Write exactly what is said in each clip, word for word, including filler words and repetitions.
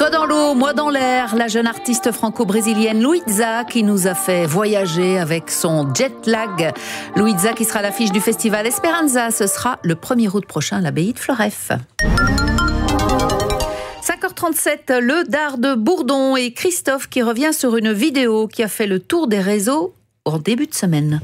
Toi dans l'eau, moi dans l'air, la jeune artiste franco-brésilienne Luísa qui nous a fait voyager avec son jet lag. Luísa qui sera à l'affiche du festival Esperanza, ce sera le premier août prochain à l'abbaye de Fleuref. cinq heures trente-sept, le dard de Bourdon et Christophe qui revient sur une vidéo qui a fait le tour des réseaux en début de semaine.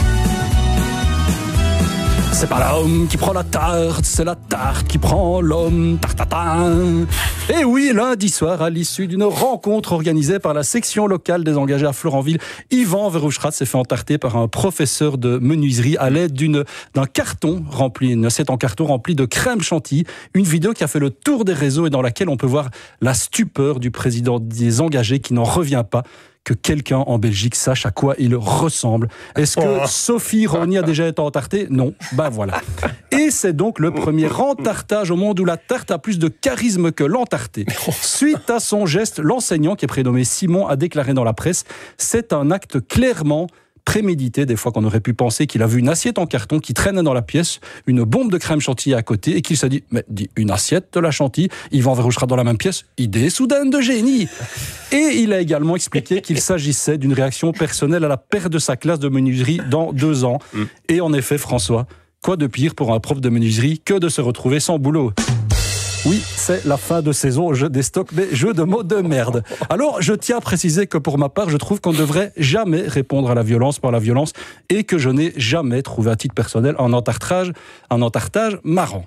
C'est pas l'homme qui prend la tarte, c'est la tarte qui prend l'homme. Tartatin. Et oui, lundi soir, à l'issue d'une rencontre organisée par la section locale des engagés à Florenville, Yvan Verhofstadt s'est fait entarter par un professeur de menuiserie à l'aide d'une, d'un carton rempli, une assiette en carton remplie de crème chantilly. Une vidéo qui a fait le tour des réseaux et dans laquelle on peut voir la stupeur du président des engagés qui n'en revient pas que quelqu'un en Belgique sache à quoi il ressemble. Est-ce que oh. Sophie Rony a déjà été entartée ? Non. Ben voilà. Et c'est donc le premier entartage au monde où la tarte a plus de charisme que l'entarté. Suite à son geste, l'enseignant, qui est prénommé Simon, a déclaré dans la presse « C'est un acte clairement prémédité, des fois qu'on aurait pu penser qu'il a vu une assiette en carton qui traînait dans la pièce, une bombe de crème chantilly à côté, et qu'il s'est dit, mais dis, une assiette de la chantilly, Yvan Verhofstadt dans la même pièce, idée soudaine de génie. Et il a également expliqué qu'il s'agissait d'une réaction personnelle à la perte de sa classe de menuiserie dans deux ans. Et en effet, François, quoi de pire pour un prof de menuiserie que de se retrouver sans boulot ? Oui, c'est la fin de saison, je déstocke mes jeux de mots de merde. Alors, je tiens à préciser que pour ma part, je trouve qu'on ne devrait jamais répondre à la violence par la violence et que je n'ai jamais trouvé à titre personnel un entartrage, un entartage marrant.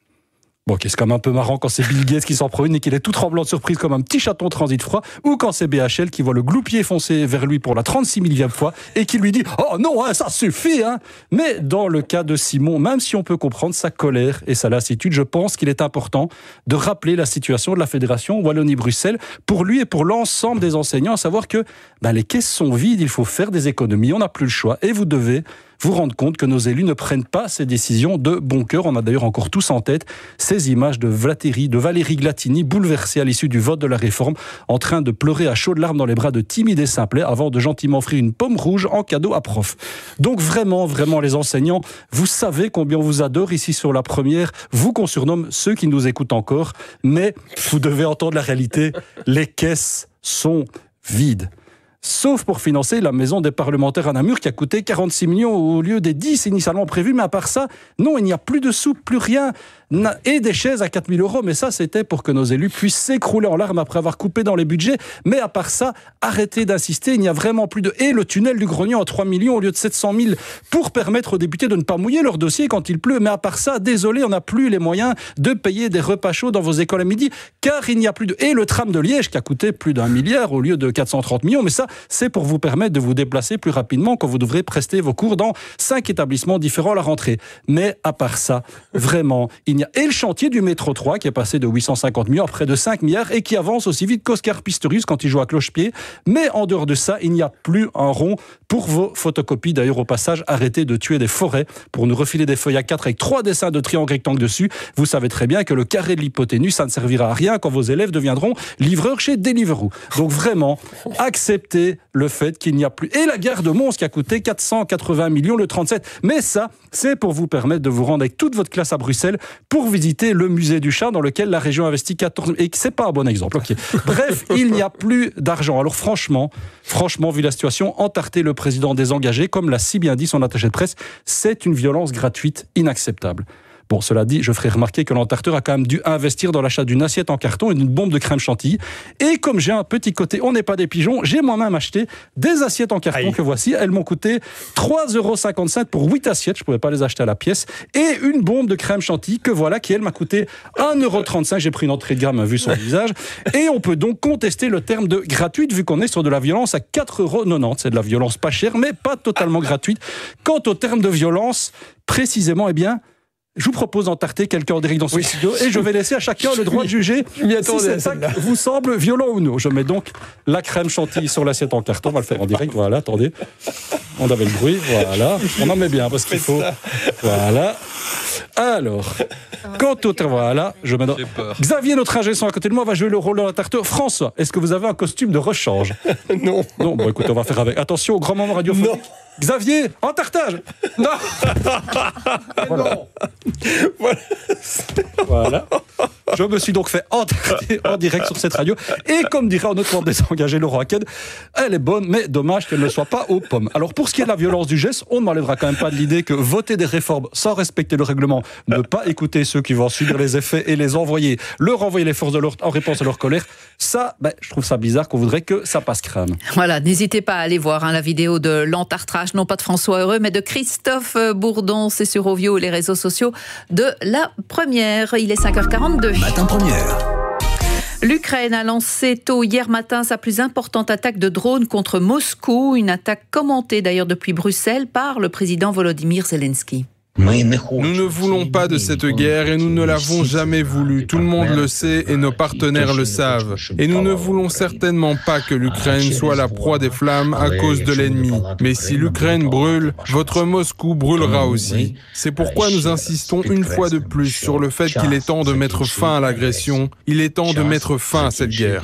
Bon, qui est quand même un peu marrant quand c'est Bill Gates qui s'en prend une et qu'il est tout tremblant de surprise comme un petit chaton transit froid, ou quand c'est B H L qui voit le gloupier foncer vers lui pour la trente-six millième fois et qui lui dit « Oh non, hein, ça suffit hein !» Mais dans le cas de Simon, même si on peut comprendre sa colère et sa lassitude, je pense qu'il est important de rappeler la situation de la Fédération Wallonie-Bruxelles pour lui et pour l'ensemble des enseignants, à savoir que ben, les caisses sont vides, il faut faire des économies, on n'a plus le choix et vous devez vous rendre compte que nos élus ne prennent pas ces décisions de bon cœur. On a d'ailleurs encore tous en tête ces images de Valérie, de Valérie Glatini, bouleversée à l'issue du vote de la réforme, en train de pleurer à chaudes larmes dans les bras de Timide et Simplet avant de gentiment offrir une pomme rouge en cadeau à prof. Donc vraiment, vraiment les enseignants, vous savez combien on vous adore ici sur la première, vous qu'on surnomme ceux qui nous écoutent encore, mais vous devez entendre la réalité, les caisses sont vides. Sauf pour financer la maison des parlementaires à Namur qui a coûté quarante-six millions au lieu des dix initialement prévus. Mais à part ça, non, il n'y a plus de soupe, plus rien. Et des chaises à quatre mille euros. Mais ça, c'était pour que nos élus puissent s'écrouler en larmes après avoir coupé dans les budgets. Mais à part ça, arrêtez d'insister. Il n'y a vraiment plus de... Et le tunnel du Grognon à trois millions au lieu de sept cent mille pour permettre aux députés de ne pas mouiller leur dossier quand il pleut. Mais à part ça, désolé, on n'a plus les moyens de payer des repas chauds dans vos écoles à midi car il n'y a plus de... Et le tram de Liège qui a coûté plus d'un milliard au lieu de quatre cent trente millions. Mais ça, c'est pour vous permettre de vous déplacer plus rapidement quand vous devrez prester vos cours dans cinq établissements différents à la rentrée. Mais à part ça, vraiment, il n'y a... Et le chantier du métro trois qui est passé de huit cent cinquante millions à près de cinq milliards et qui avance aussi vite qu'Oscar Pistorius quand il joue à cloche-pied. Mais en dehors de ça, il n'y a plus un rond pour vos photocopies. D'ailleurs, au passage, arrêtez de tuer des forêts pour nous refiler des feuilles A quatre avec trois dessins de triangle rectangle dessus. Vous savez très bien que le carré de l'hypoténuse, ça ne servira à rien quand vos élèves deviendront livreurs chez Deliveroo. Donc vraiment, acceptez le fait qu'il n'y a plus... Et la gare de Mons qui a coûté quatre cent quatre-vingts millions le trente-sept. Mais ça, c'est pour vous permettre de vous rendre avec toute votre classe à Bruxelles pour visiter le musée du chat dans lequel la région investit quatorze... Et c'est pas un bon exemple, ok. Bref, il n'y a plus d'argent. Alors franchement, franchement, vu la situation, entarter le président des engagés, comme l'a si bien dit son attaché de presse, c'est une violence gratuite inacceptable. Bon, cela dit, je ferai remarquer que l'entarteur a quand même dû investir dans l'achat d'une assiette en carton et d'une bombe de crème chantilly. Et comme j'ai un petit côté, on n'est pas des pigeons, j'ai moi-même acheté des assiettes en carton Aïe. que voici. Elles m'ont coûté trois euros cinquante-cinq pour huit assiettes, je ne pouvais pas les acheter à la pièce. Et une bombe de crème chantilly que voilà, qui elle m'a coûté un euro trente-cinq. J'ai pris une entrée de gamme vu son visage. Et on peut donc contester le terme de gratuite vu qu'on est sur de la violence à quatre euros quatre-vingt-dix. C'est de la violence pas chère, mais pas totalement gratuite. Quant au terme de violence, précisément, eh bien... Je vous propose d'entarter quelqu'un en direct dans ce oui. studio et je vais laisser à chacun le droit de juger si cet acte vous semble violent ou non. Je mets donc la crème chantilly sur l'assiette en carton. On va le faire en direct. Voilà, attendez. On avait le bruit. Voilà. On en met bien parce qu'il faut. Voilà. Alors, quant au... Voilà, je mets dans... Xavier, notre ingé son à côté de moi, va jouer le rôle de l'entarteur. François, est-ce que vous avez un costume de rechange ? Non. Non, bon écoutez, on va faire avec. Attention au grand moment radiophonique. Non. Xavier, en tartage. Non. Voilà. Voilà. Voilà. Je me suis donc fait enterrer en direct sur cette radio. Et comme dirait un autre membre désengagé, Laurent Hacked, elle est bonne, mais dommage qu'elle ne soit pas aux pommes. Alors pour ce qui est de la violence du geste, on ne m'enlèvera quand même pas de l'idée que voter des réformes sans respecter le règlement, ne pas écouter ceux qui vont subir les effets et les envoyer, leur envoyer les forces de l'ordre en réponse à leur colère, ça, ben, je trouve ça bizarre qu'on voudrait que ça passe crème. Voilà, n'hésitez pas à aller voir hein, la vidéo de l'entartrage, non pas de François Heureux, mais de Christophe Bourdon. C'est sur Ovio et les réseaux sociaux de La Première. Il est cinq heures quarante-deux. Matin Première. L'Ukraine a lancé tôt hier matin sa plus importante attaque de drone contre Moscou, une attaque commentée d'ailleurs depuis Bruxelles par le président Volodymyr Zelensky. Nous ne voulons pas de cette guerre et nous ne l'avons jamais voulu. Tout le monde le sait et nos partenaires le savent. Et nous ne voulons certainement pas que l'Ukraine soit la proie des flammes à cause de l'ennemi. Mais si l'Ukraine brûle, votre Moscou brûlera aussi. C'est pourquoi nous insistons une fois de plus sur le fait qu'il est temps de mettre fin à l'agression. Il est temps de mettre fin à cette guerre.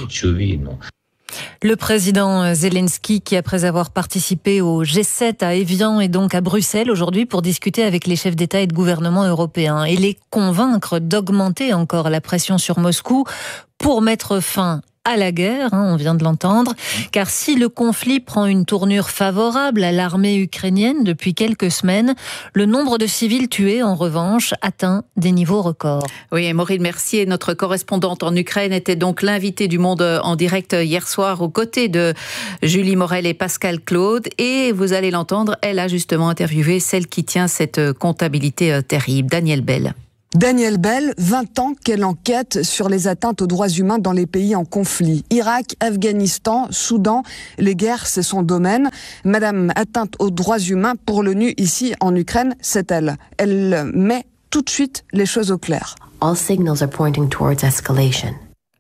Le président Zelensky, qui après avoir participé au G sept à Évian, est donc à Bruxelles aujourd'hui pour discuter avec les chefs d'État et de gouvernement européens et les convaincre d'augmenter encore la pression sur Moscou pour mettre fin à la guerre, hein, on vient de l'entendre, car si le conflit prend une tournure favorable à l'armée ukrainienne depuis quelques semaines, le nombre de civils tués, en revanche, atteint des niveaux records. Oui, et Maureen Mercier, notre correspondante en Ukraine, était donc l'invitée du Monde en direct hier soir aux côtés de Julie Morel et Pascal Claude, et vous allez l'entendre, elle a justement interviewé celle qui tient cette comptabilité terrible, Danielle Bell. Danielle Bell, vingt ans qu'elle enquête sur les atteintes aux droits humains dans les pays en conflit. Irak, Afghanistan, Soudan, les guerres, c'est son domaine. Madame atteinte aux droits humains pour l'ONU ici en Ukraine, c'est elle. Elle met tout de suite les choses au clair. All signals are pointing towards escalation.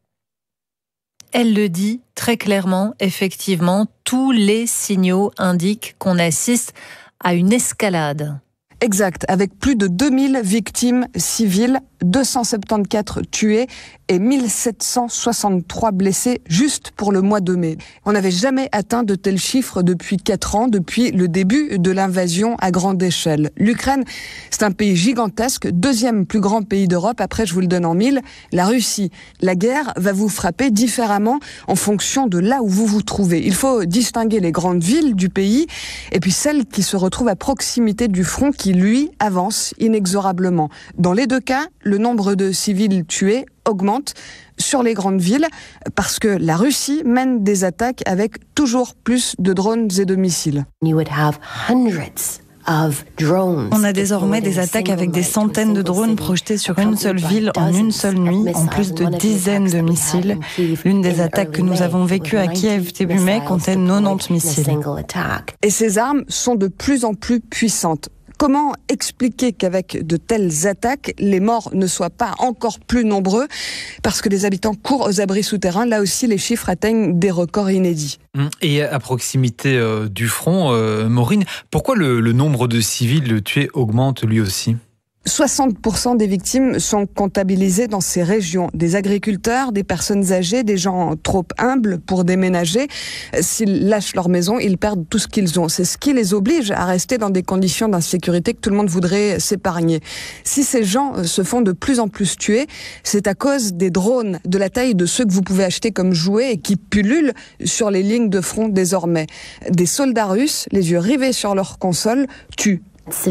Elle le dit très clairement, effectivement, tous les signaux indiquent qu'on assiste à une escalade. Exact, avec plus de deux mille victimes civiles, deux cent soixante-quatorze tués et mille sept cent soixante-trois blessés juste pour le mois de mai. On n'avait jamais atteint de tels chiffres depuis quatre ans, depuis le début de l'invasion à grande échelle. L'Ukraine, c'est un pays gigantesque, deuxième plus grand pays d'Europe, après je vous le donne en mille, la Russie. La guerre va vous frapper différemment en fonction de là où vous vous trouvez. Il faut distinguer les grandes villes du pays et puis celles qui se retrouvent à proximité du front qui, lui, avance inexorablement. Dans les deux cas, le nombre de civils tués augmente sur les grandes villes parce que la Russie mène des attaques avec toujours plus de drones et de missiles. You would have hundreds of drones. On a désormais des attaques avec des centaines de drones projetés sur une seule ville en une seule nuit, en plus de dizaines de missiles. L'une des attaques que nous avons vécues à Kiev début mai comptait quatre-vingt-dix missiles. Et ces armes sont de plus en plus puissantes. Comment expliquer qu'avec de telles attaques, les morts ne soient pas encore plus nombreux parce que les habitants courent aux abris souterrains? Là aussi, les chiffres atteignent des records inédits. Et à proximité euh, du front, euh, Maureen, pourquoi le, le nombre de civils tués augmente lui aussi ? soixante pour cent des victimes sont comptabilisées dans ces régions. Des agriculteurs, des personnes âgées, des gens trop humbles pour déménager. S'ils lâchent leur maison, ils perdent tout ce qu'ils ont. C'est ce qui les oblige à rester dans des conditions d'insécurité que tout le monde voudrait s'épargner. Si ces gens se font de plus en plus tuer, c'est à cause des drones de la taille de ceux que vous pouvez acheter comme jouets et qui pullulent sur les lignes de front désormais. Des soldats russes, les yeux rivés sur leur console, tuent.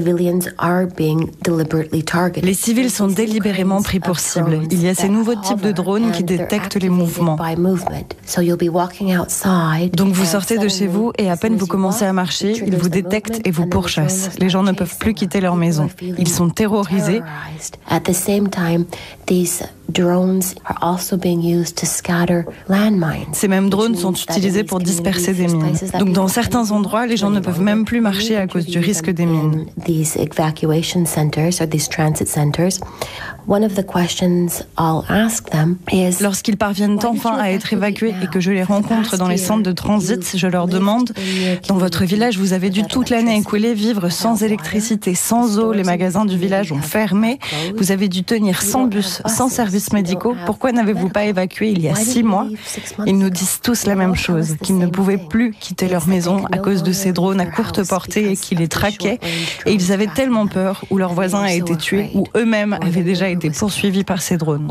Les civils sont délibérément pris pour cible. Il y a ces nouveaux types de drones qui détectent les mouvements. Donc vous sortez de chez vous et à peine vous commencez à marcher, ils vous détectent et vous pourchassent. Les gens ne peuvent plus quitter leur maison. Ils sont terrorisés. Ces mêmes drones sont utilisés pour disperser des mines. Donc dans certains endroits, les gens ne peuvent même plus marcher à cause du risque des mines. Lorsqu'ils parviennent enfin à être évacués et que je les rencontre dans les centres de transit, je leur demande « Dans votre village, vous avez dû toute l'année écoulée vivre sans électricité, sans eau, les magasins du village ont fermé, vous avez dû tenir sans bus, sans services médicaux, pourquoi n'avez-vous pas évacué il y a six mois ?» Ils nous disent tous la même chose, qu'ils ne pouvaient plus quitter leur maison à cause de ces drones à courte portée et qui les traquaient, et ils avaient tellement peur, ou leur voisin a été tué, ou eux-mêmes avaient déjà été poursuivis par ces drones.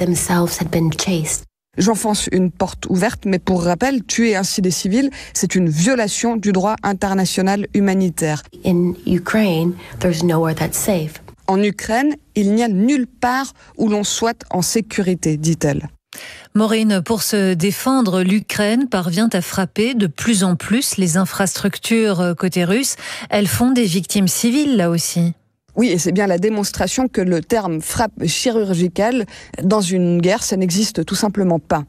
J'enfonce une porte ouverte, mais pour rappel, tuer ainsi des civils, c'est une violation du droit international humanitaire. In Ukraine, there's nowhere that's safe. En Ukraine, il n'y a nulle part où l'on soit en sécurité, dit-elle. Maureen, pour se défendre, l'Ukraine parvient à frapper de plus en plus les infrastructures côté russe. Elles font des victimes civiles, là aussi. Oui, et c'est bien la démonstration que le terme frappe chirurgicale, dans une guerre, ça n'existe tout simplement pas.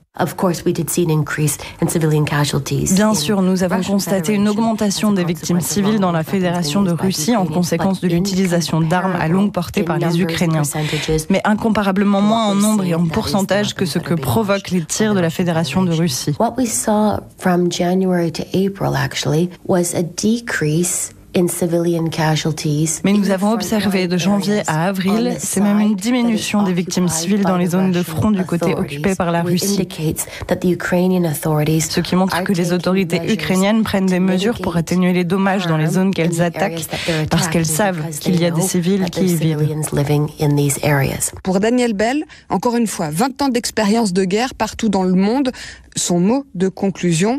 Bien sûr, nous avons constaté une augmentation des victimes civiles dans la Fédération de Russie en conséquence de l'utilisation d'armes à longue portée par les Ukrainiens. Mais incomparablement moins en nombre et en pourcentage que ce que provoquent les tirs de la Fédération de Russie. What we saw from January to April actually was a decrease in civilian casualties. Mais nous avons observé de janvier à avril, c'est même une diminution des victimes civiles dans les zones de front du côté occupé par la Russie. Ce qui montre que les autorités ukrainiennes prennent des mesures pour atténuer les dommages dans les zones qu'elles attaquent, parce qu'elles savent qu'il y a des civils qui y vivent. Pour Daniel Bell, encore une fois, vingt ans d'expérience de guerre partout dans le monde, son mot de conclusion.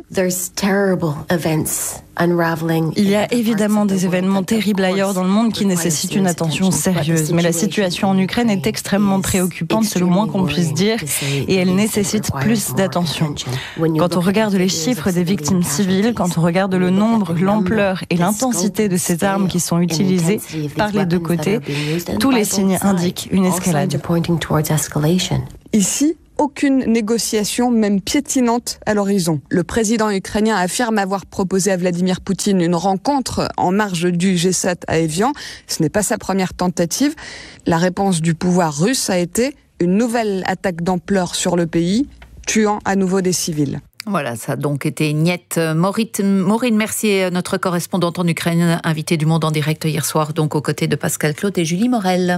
Il y a évidemment des événements terribles ailleurs dans le monde qui nécessitent une attention sérieuse, mais la situation en Ukraine est extrêmement préoccupante, c'est le moins qu'on puisse dire, et elle nécessite plus d'attention. Quand on regarde les chiffres des victimes civiles, quand on regarde le nombre, l'ampleur et l'intensité de ces armes qui sont utilisées par les deux côtés, tous les signes indiquent une escalade. Ici, aucune négociation, même piétinante, à l'horizon. Le président ukrainien affirme avoir proposé à Vladimir Poutine une rencontre en marge du G sept à Évian. Ce n'est pas sa première tentative. La réponse du pouvoir russe a été une nouvelle attaque d'ampleur sur le pays, tuant à nouveau des civils. Voilà, ça a donc été Niet. Maureen Mercier, notre correspondante en Ukraine, invitée du Monde en direct hier soir, donc aux côtés de Pascal Claude et Julie Morel.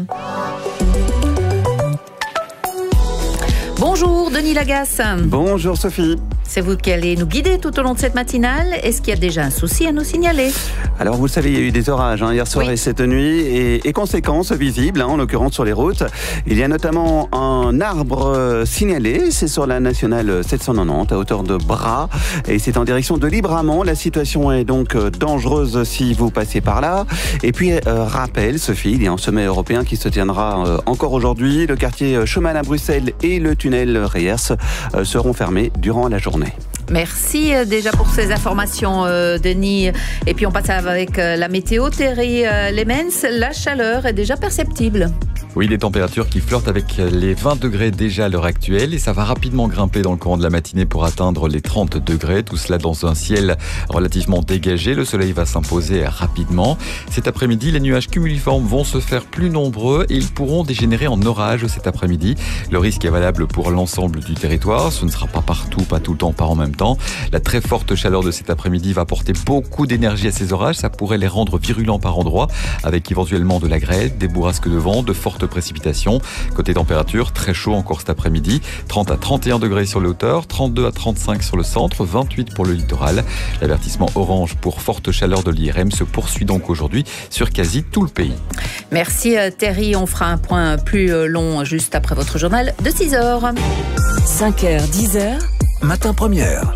Bonjour Denis Lagasse. Bonjour Sophie. C'est vous qui allez nous guider tout au long de cette matinale. Est-ce qu'il y a déjà un souci à nous signaler ? Alors vous le savez, il y a eu des orages hein, hier soir oui. et cette nuit et, et conséquences visibles, hein, en l'occurrence sur les routes. Il y a notamment un arbre euh, signalé, c'est sur la nationale sept cent quatre-vingt-dix à hauteur de Bras et c'est en direction de Libramont. La situation est donc euh, dangereuse si vous passez par là. Et puis euh, rappel, Sophie, il y a un sommet européen qui se tiendra euh, encore aujourd'hui. Le quartier Schuman à Bruxelles et le tunnel Reyers euh, seront fermés durant la journée. Merci déjà pour ces informations, euh, Denis. Et puis on passe avec euh, la météo. Terry euh, Lemens, la chaleur est déjà perceptible. Oui, des températures qui flirtent avec les vingt degrés déjà à l'heure actuelle et ça va rapidement grimper dans le courant de la matinée pour atteindre les trente degrés. Tout cela dans un ciel relativement dégagé. Le soleil va s'imposer rapidement. Cet après-midi, les nuages cumuliformes vont se faire plus nombreux et ils pourront dégénérer en orage cet après-midi. Le risque est valable pour l'ensemble du territoire. Ce ne sera pas partout, pas tout le temps, pas en même temps. La très forte chaleur de cet après-midi va apporter beaucoup d'énergie à ces orages. Ça pourrait les rendre virulents par endroits avec éventuellement de la grêle, des bourrasques de vent, de fortes précipitations. Côté température, très chaud encore cet après-midi. trente à trente et un degrés sur les hauteurs, trente-deux à trente-cinq sur le centre, vingt-huit pour le littoral. L'avertissement orange pour forte chaleur de l'I R M se poursuit donc aujourd'hui sur quasi tout le pays. Merci Terry. On fera un point plus long juste après votre journal de six heures. cinq heures, dix heures. Matin première.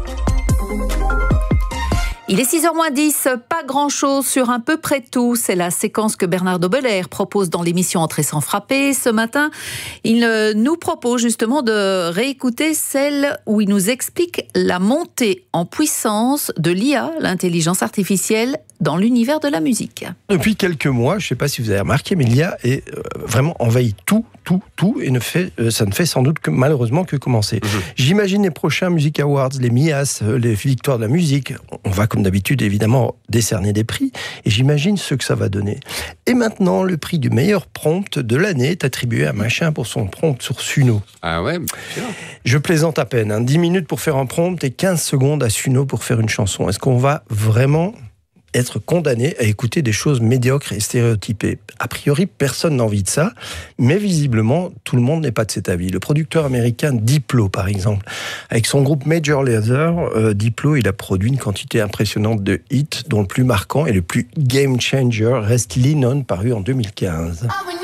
Il est six heures moins dix, pas grand-chose sur à peu près tout. C'est la séquence que Bernard Dobelair propose dans l'émission Entrer sans frapper. Ce matin, il nous propose justement de réécouter celle où il nous explique la montée en puissance de l'I A, l'intelligence artificielle, dans l'univers de la musique. Depuis quelques mois, je ne sais pas si vous avez remarqué, mais l'I A est euh, vraiment envahit tout, tout, tout, et ne fait, euh, ça ne fait sans doute que, malheureusement que commencer. Mmh. J'imagine les prochains Music Awards, les M I A S, les victoires de la musique. On va, comme d'habitude, évidemment, décerner des prix, et j'imagine ce que ça va donner. Et maintenant, le prix du meilleur prompt de l'année est attribué à Machin pour son prompt sur Suno. Ah ouais, bien. Je plaisante à peine. Hein. dix minutes pour faire un prompt et quinze secondes à Suno pour faire une chanson. Est-ce qu'on va vraiment être condamné à écouter des choses médiocres et stéréotypées? A priori, personne n'a envie de ça, mais visiblement, tout le monde n'est pas de cet avis. Le producteur américain Diplo, par exemple, avec son groupe Major Lazer, euh, Diplo, il a produit une quantité impressionnante de hits, dont le plus marquant et le plus game changer reste Lean On, paru en deux mille quinze.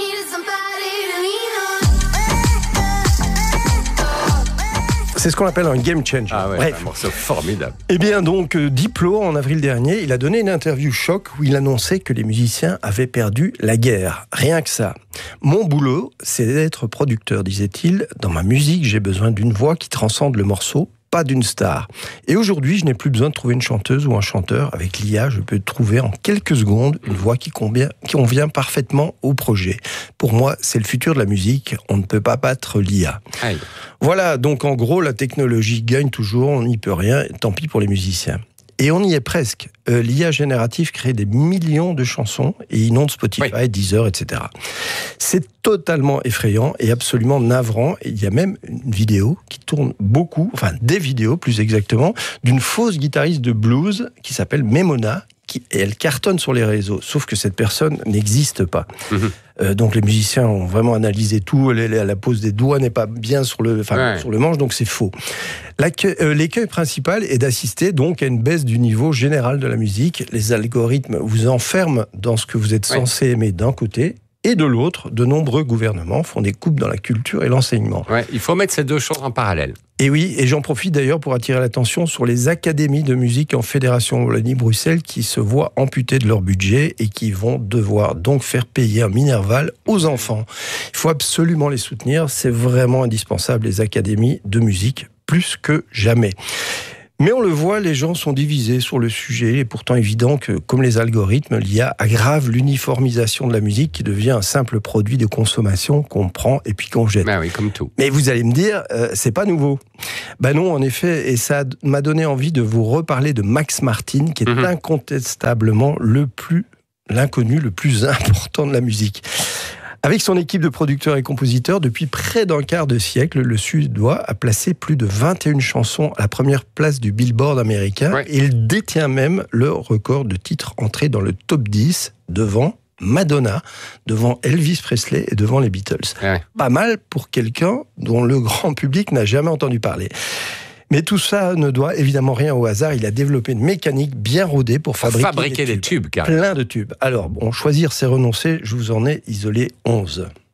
C'est ce qu'on appelle un game changer. Ah ouais, Bref. un morceau formidable. Eh bien donc, Diplo, en avril dernier, il a donné une interview choc où il annonçait que les musiciens avaient perdu la guerre. Rien que ça. Mon boulot, c'est d'être producteur, disait-il. Dans ma musique, j'ai besoin d'une voix qui transcende le morceau, pas d'une star. Et aujourd'hui, je n'ai plus besoin de trouver une chanteuse ou un chanteur. Avec l'I A, je peux trouver en quelques secondes une voix qui convient, qui convient parfaitement au projet. Pour moi, c'est le futur de la musique. On ne peut pas battre l'I A. Aïe. Voilà, donc en gros, la technologie gagne toujours, on n'y peut rien, tant pis pour les musiciens. Et on y est presque. Euh, L'I A générative crée des millions de chansons et inonde Spotify, oui. Deezer, et cetera. C'est totalement effrayant et absolument navrant. Et il y a même une vidéo qui tourne beaucoup, enfin des vidéos plus exactement, d'une fausse guitariste de blues qui s'appelle Memona. Qui, et elle cartonne sur les réseaux, sauf que cette personne n'existe pas. Mmh. Euh, donc les musiciens ont vraiment analysé tout, la, la pose des doigts n'est pas bien sur le, enfin, ouais. sur le manche, donc c'est faux. Euh, l'écueil principal est d'assister donc à une baisse du niveau général de la musique. Les algorithmes vous enferment dans ce que vous êtes censé ouais. aimer d'un côté, et de l'autre, de nombreux gouvernements font des coupes dans la culture et l'enseignement. Ouais, il faut mettre ces deux choses en parallèle. Et oui, et j'en profite d'ailleurs pour attirer l'attention sur les académies de musique en Fédération Wallonie-Bruxelles qui se voient amputées de leur budget et qui vont devoir donc faire payer un minerval aux enfants. Il faut absolument les soutenir, c'est vraiment indispensable, les académies de musique, plus que jamais. Mais on le voit, les gens sont divisés sur le sujet. Il est pourtant évident que, comme les algorithmes, l'I A aggrave l'uniformisation de la musique qui devient un simple produit de consommation qu'on prend et puis qu'on jette. Ben oui, comme tout. Mais vous allez me dire, euh, c'est pas nouveau. Ben non, en effet, et ça m'a donné envie de vous reparler de Max Martin, qui est mmh. incontestablement le plus, l'inconnu le plus important de la musique. Avec son équipe de producteurs et compositeurs, depuis près d'un quart de siècle, le Suédois a placé plus de vingt et une chansons à la première place du Billboard américain. Ouais. Et il détient même le record de titres entrés dans le top dix devant Madonna, devant Elvis Presley et devant les Beatles. Ouais. Pas mal pour quelqu'un dont le grand public n'a jamais entendu parler. Mais tout ça ne doit évidemment rien au hasard. Il a développé une mécanique bien rodée pour fabriquer, fabriquer des, des tubes. tubes plein de tubes. Alors, bon, choisir c'est renoncer. Je vous en ai isolé onze.